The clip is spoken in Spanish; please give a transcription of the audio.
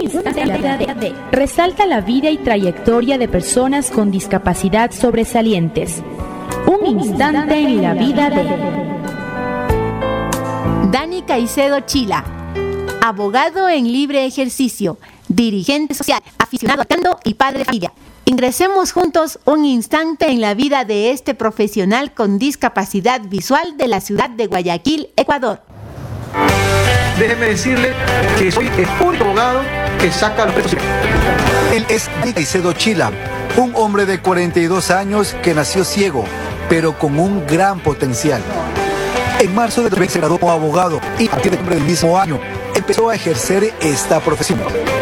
instante en la vida de. Resalta la vida y trayectoria de personas con discapacidad sobresalientes. Un instante en la vida de. Dani Caicedo Chila, abogado en libre ejercicio, dirigente social, aficionado al canto y padre de familia. Ingresemos juntos un instante en la vida de este profesional con discapacidad visual de la ciudad de Guayaquil, Ecuador. Déjeme decirle que soy el único abogado que saca los precios. Él es Dani Caicedo Chila, un hombre de 42 años que nació ciego, pero con un gran potencial. En marzo de 2020 se graduó como abogado y a partir de noviembre del mismo año empezó a ejercer esta profesión.